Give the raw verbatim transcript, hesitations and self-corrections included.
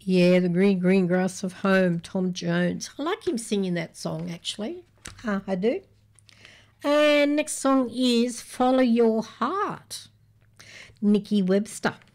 Yeah, the green, green grass of home, Tom Jones. I like him singing that song, actually. Uh, I do. And next song is Follow Your Heart, Nikki Webster.